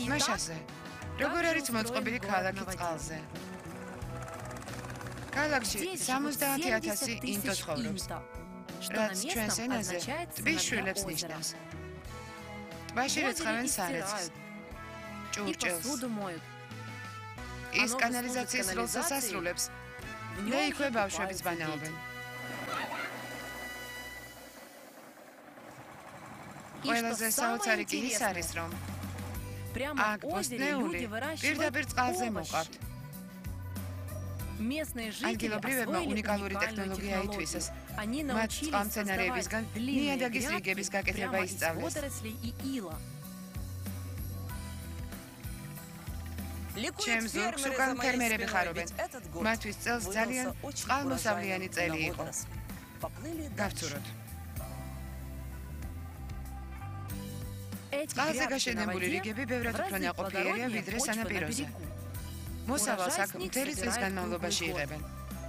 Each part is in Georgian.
მაშაზე, როგორ არის მოწყობილი ქალაქი წყალზე? ქალაქში 70,000 ინდო ცხოვრობს, რაც ჩვენს ენაზე ტბის შვილებს ნიშნავს. ტბაში რეცხავენ სარეცხს, ჭურჭელს. ის კანალიზაციის როლსაც ასრულებს და იქვე ბავშვებიც ბანაობენ. ყველაზე საოცარი კი ის არის, რომ აქ ბოსტნეული პირდაპირ წყალზე მოყავთ. ადგილობრივებმა უნიკალური ტექნოლოგია ითვისეს. მათ წყალმცენარეებისგან ნიადაგის რიგების გაკეთება ისწავლეს. ჩემს ზურგს უკან ფერმერები ხარობენ. მათთვის წელს ძალიან წყალმოსავლიანი წელი იყო. გავცუროთ. წყალზე გაშენებული რიგები ბევრად უფრო ნაყოფიერია ვიდრე სანაპიროზე. მოსავალს აქ მთელი წლის განმავლობაში იღებენ.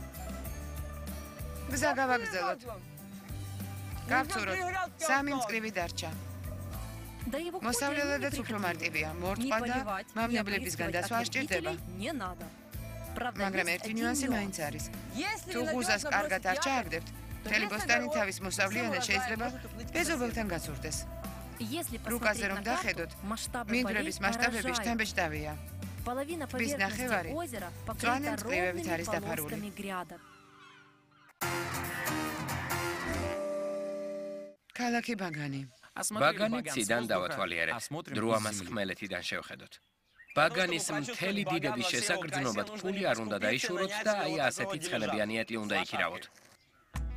გზა გავაგრძელოთ. გავცუროთ. 3 მწკრივი დარჩა. მოსავლელადაც უფრო მარტივია, მორწყვა და მავნებლებისგან დასვა არ სჭირდება. მაგრამ ერთი ნიუანსი მაინც არის. თუ ღუზას კარგად არ ჩააგდებთ, მთელი ბოსტანი თავის მოსავლიანად შეიძლება ბეზობელთან გაცურდეს. რუკაზე რომ დახედოთ, მინდვრების მასშტაბები შთამბეჭდავია. ტბის ნახევარი მწვანე მწკრივებით არის დაფარული. ქალაქი ბაგანი. ბაგანი ციდან დავათვალიერეთ, დრო ამას ხმელეთიდან შევხედოთ. ბაგანის მთელი დიდების შესაგრძნობად ფული არ უნდა დაიშუროთ და აი ასეთი ცხელებიანი ეტლი უნდა იქირავოთ.